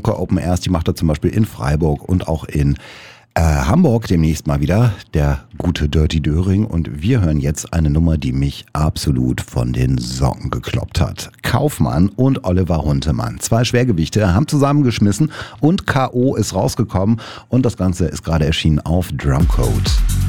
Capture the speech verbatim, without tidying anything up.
Mucke Open Airs, die macht er zum Beispiel in Freiburg und auch in äh, Hamburg demnächst mal wieder, der gute Dirty Döring. Und wir hören jetzt eine Nummer, die mich absolut von den Socken gekloppt hat. Kaufmann und Oliver Huntemann, zwei Schwergewichte, haben zusammengeschmissen und K O ist rausgekommen und das Ganze ist gerade erschienen auf Drumcode.